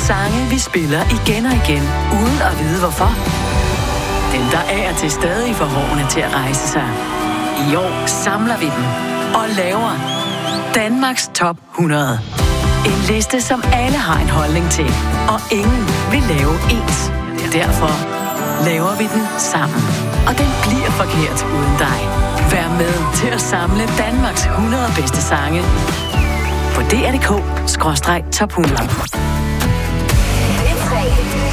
Sange, vi spiller igen og igen, uden at vide hvorfor. Dem, der af og til stadig får hårene til at rejse sig. I år samler vi dem og laver Danmarks Top 100. En liste, som alle har en holdning til, og ingen vil lave ens. Derfor laver vi den sammen. Og den bliver forkert uden dig. Vær med til at samle Danmarks 100 bedste sange på dr.dk/top 100.